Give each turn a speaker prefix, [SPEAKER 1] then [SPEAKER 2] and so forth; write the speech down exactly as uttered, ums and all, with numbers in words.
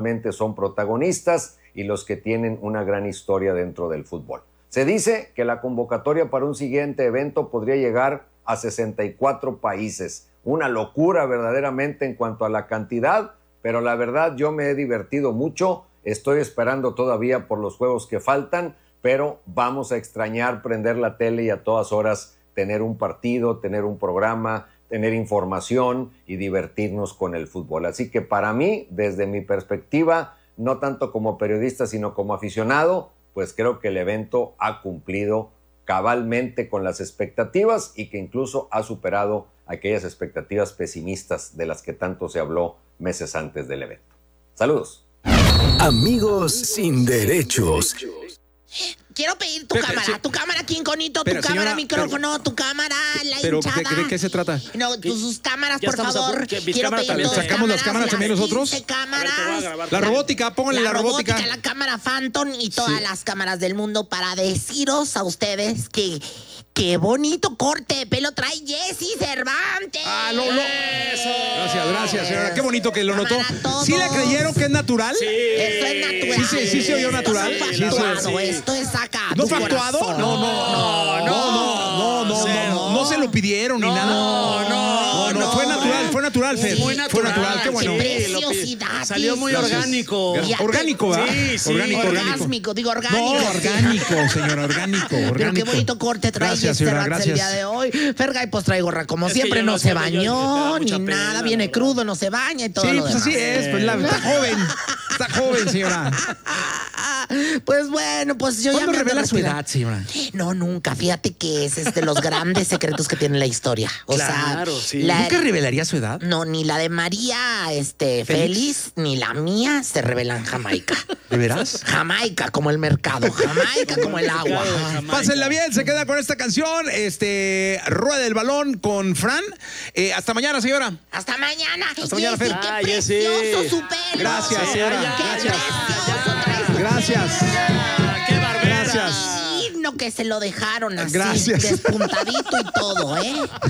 [SPEAKER 1] precisamente son protagonistas y los que tienen una gran historia dentro del fútbol. Se dice que la convocatoria para un siguiente evento podría llegar a sesenta y cuatro países. Una locura verdaderamente en cuanto a la cantidad, pero la verdad yo me he divertido mucho. Estoy esperando todavía por los juegos que faltan, pero vamos a extrañar prender la tele y a todas horas tener un partido, tener un programa, tener información y divertirnos con el fútbol. Así que para mí, desde mi perspectiva, no tanto como periodista, sino como aficionado, pues creo que el evento ha cumplido cabalmente con las expectativas y que incluso ha superado aquellas expectativas pesimistas de las que tanto se habló meses antes del evento. Saludos.
[SPEAKER 2] Amigos sin derechos.
[SPEAKER 3] Quiero pedir tu
[SPEAKER 4] Pero,
[SPEAKER 3] cámara,
[SPEAKER 4] sí.
[SPEAKER 3] tu cámara, Quinconito, tu
[SPEAKER 4] Pero,
[SPEAKER 3] cámara,
[SPEAKER 4] señora,
[SPEAKER 3] micrófono,
[SPEAKER 4] pero-
[SPEAKER 3] tu cámara, la
[SPEAKER 4] Pero,
[SPEAKER 3] hinchada.
[SPEAKER 4] ¿de, de qué se trata?
[SPEAKER 3] No, tus sus cámaras,
[SPEAKER 5] Ya
[SPEAKER 3] por
[SPEAKER 5] estamos a
[SPEAKER 3] favor.
[SPEAKER 5] punto, que mis
[SPEAKER 3] Quiero
[SPEAKER 5] cámaras
[SPEAKER 3] pedir
[SPEAKER 5] también.
[SPEAKER 3] todas
[SPEAKER 4] ¿Sacamos las cámaras también
[SPEAKER 3] las
[SPEAKER 4] nosotros?
[SPEAKER 3] quince
[SPEAKER 5] A ver, te voy a
[SPEAKER 3] cámaras.
[SPEAKER 5] grabar.
[SPEAKER 4] La robótica, pónganle la,
[SPEAKER 3] La
[SPEAKER 4] robótica.
[SPEAKER 3] robótica, la cámara Phantom y todas
[SPEAKER 4] Sí.
[SPEAKER 3] las cámaras del mundo para deciros a ustedes que qué bonito corte de pelo trae Jessy Cervantes.
[SPEAKER 4] Ah, lo, lo. Gracias, gracias, señora. Qué bonito que lo
[SPEAKER 3] Cámara
[SPEAKER 4] notó.
[SPEAKER 3] a todos.
[SPEAKER 4] ¿Sí le creyeron que es natural?
[SPEAKER 5] Sí.
[SPEAKER 3] Esto es natural.
[SPEAKER 4] Sí, sí, sí se oyó natural.
[SPEAKER 3] Esto
[SPEAKER 4] Sí,
[SPEAKER 3] es
[SPEAKER 4] sí,
[SPEAKER 3] actuado,
[SPEAKER 5] sí.
[SPEAKER 3] esto es acá.
[SPEAKER 4] ¿No
[SPEAKER 3] tu
[SPEAKER 4] fue actuado?
[SPEAKER 3] corazón.
[SPEAKER 4] No, no, no, no, no, no,
[SPEAKER 5] Cero.
[SPEAKER 4] no, no se lo pidieron ni
[SPEAKER 5] No,
[SPEAKER 4] nada.
[SPEAKER 5] no,
[SPEAKER 4] no, no,
[SPEAKER 3] no.
[SPEAKER 4] fue natural, fue natural, Fer.
[SPEAKER 3] Sí,
[SPEAKER 5] Muy natural.
[SPEAKER 4] Fue natural, qué bueno.
[SPEAKER 3] Qué
[SPEAKER 5] Sí, lo pi-
[SPEAKER 3] preciosidad.
[SPEAKER 5] Salió muy
[SPEAKER 4] Gracias.
[SPEAKER 5] orgánico.
[SPEAKER 4] Gra- Orgánico, ¿verdad?
[SPEAKER 5] Sí, sí.
[SPEAKER 4] Orgánico, orgánico.
[SPEAKER 3] Orgásmico, digo orgánico.
[SPEAKER 4] No, orgánico, señora, orgánico, orgánico.
[SPEAKER 3] Pero qué bonito corte trae
[SPEAKER 4] Gracias,
[SPEAKER 3] Jessy
[SPEAKER 4] señora,
[SPEAKER 3] Cervantes el
[SPEAKER 4] gracias.
[SPEAKER 3] día de hoy. Fergay, pues trae gorra como
[SPEAKER 5] Es que
[SPEAKER 3] siempre,
[SPEAKER 5] yo
[SPEAKER 3] no,
[SPEAKER 5] no
[SPEAKER 3] se
[SPEAKER 5] sé, yo-
[SPEAKER 3] bañó,
[SPEAKER 5] me da
[SPEAKER 3] ni
[SPEAKER 5] mucha
[SPEAKER 3] nada,
[SPEAKER 5] pena,
[SPEAKER 3] viene
[SPEAKER 5] la
[SPEAKER 3] crudo, no se baña y todo
[SPEAKER 4] Sí,
[SPEAKER 3] lo
[SPEAKER 4] pues
[SPEAKER 3] demás.
[SPEAKER 4] así es, pues la, está joven. Está joven, señora.
[SPEAKER 3] Pues bueno, pues yo ya
[SPEAKER 4] ¿Cuándo
[SPEAKER 3] me ando
[SPEAKER 4] revela su
[SPEAKER 3] retirando.
[SPEAKER 4] edad, señora?
[SPEAKER 3] No, nunca. Fíjate que ese es de los grandes secretos que tiene la historia. O
[SPEAKER 5] Claro,
[SPEAKER 3] sea,
[SPEAKER 5] sí.
[SPEAKER 3] la-
[SPEAKER 4] ¿Nunca revelaría su edad?
[SPEAKER 3] no, ni la de María este,
[SPEAKER 4] Félix.
[SPEAKER 3] Félix, ni la mía se revela en Jamaica.
[SPEAKER 4] ¿De veras?
[SPEAKER 3] Jamaica como el mercado, Jamaica como el agua.
[SPEAKER 4] Pásenla bien, se queda con esta canción. Este, rueda el balón con Fran. Eh, hasta mañana, señora.
[SPEAKER 3] Hasta mañana.
[SPEAKER 4] Hasta mañana,
[SPEAKER 3] Jessy,
[SPEAKER 4] Fer.
[SPEAKER 3] qué
[SPEAKER 5] Ay, Jessy.
[SPEAKER 3] precioso su pelo.
[SPEAKER 4] Gracias, señora.
[SPEAKER 3] Qué
[SPEAKER 4] Gracias.
[SPEAKER 3] precioso trae su
[SPEAKER 4] Gracias.
[SPEAKER 5] Ah, ¡Qué barbera!
[SPEAKER 4] Gracias.
[SPEAKER 3] himno que se lo dejaron así,
[SPEAKER 4] Gracias.
[SPEAKER 3] despuntadito y todo, ¿eh?